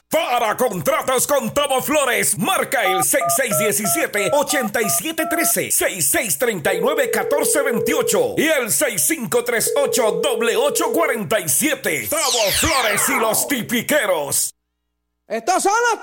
Para contratos con Tomo Flores, marca el 6617-8713, 6639-1428 y el 6538-8847. Tomo Flores y los tipiqueros. Estos son los